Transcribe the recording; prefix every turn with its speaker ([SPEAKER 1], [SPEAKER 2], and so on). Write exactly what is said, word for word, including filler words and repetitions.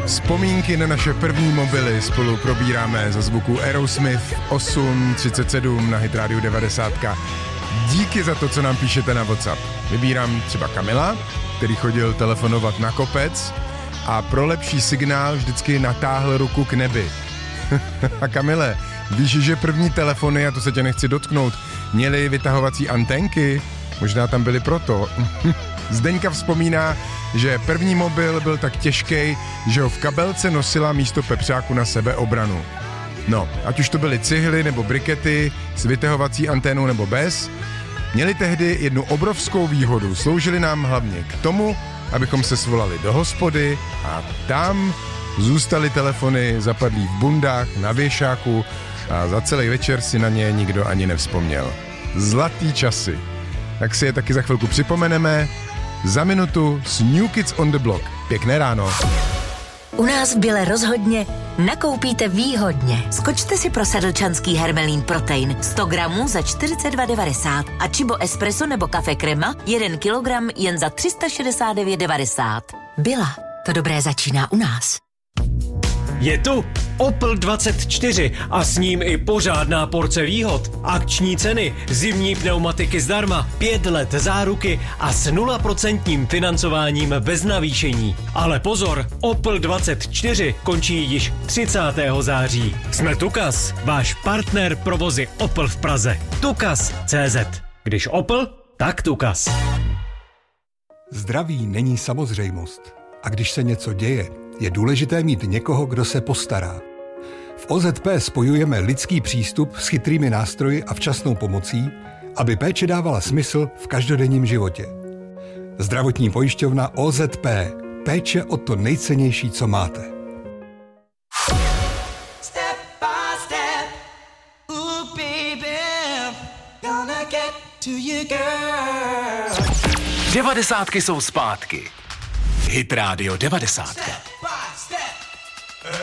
[SPEAKER 1] Vzpomínky na naše první mobily spolu probíráme za zvuku Aerosmith osm třicet sedm na Hit Radio devadesát. Díky za to, co nám píšete na WhatsApp. Vybírám třeba Kamila, který chodil telefonovat na kopec a pro lepší signál vždycky natáhl ruku k nebi. A Kamile, víš, že první telefony, a to se tě nechci dotknout, měly vytahovací anténky? Možná tam byly proto. Zdeňka vzpomíná, že první mobil byl tak těžký, že ho v kabelce nosila místo pepřáku na sebeobranu. No, ať už to byly cihly nebo brikety s vytahovací anténou nebo bez, měli tehdy jednu obrovskou výhodu. Sloužili nám hlavně k tomu, abychom se svolali do hospody a tam zůstaly telefony zapadlí v bundách, na věšáku a za celý večer si na ně nikdo ani nevzpomněl. Zlatý časy. Tak si je taky za chvilku připomeneme. Za minutu s New Kids on the Block. Pěkné ráno.
[SPEAKER 2] U nás v Bile rozhodně nakoupíte výhodně. Skočte si pro sedlčanský Hermelín Protein sto gramů za čtyřicet dva devadesát a Chibo Espresso nebo kafe Crema jeden kilogram jen za tři sta šedesát devět devadesát. Bila, to dobré začíná u nás.
[SPEAKER 3] Je tu Opel dvacet čtyři a s ním i pořádná porce výhod. Akční ceny, zimní pneumatiky zdarma, pět let záruky a s nula procent financováním bez navýšení. Ale pozor, Opel dvacet čtyři končí již třicátého září. Jsme Tukas, váš partner provozy Opel v Praze. Tukas tečka cé zet. Když Opel, tak Tukas.
[SPEAKER 4] Zdraví není samozřejmost. A když se něco děje, je důležité mít někoho, kdo se postará. V O Z P spojujeme lidský přístup s chytrými nástroji a včasnou pomocí, aby péče dávala smysl v každodenním životě. Zdravotní pojišťovna O Z P. Péče o to nejcennější, co máte.
[SPEAKER 5] Step by step, ooh baby, gonna get to you, girl.
[SPEAKER 6] Devadesátky jsou zpátky. Hit Radio devadesát.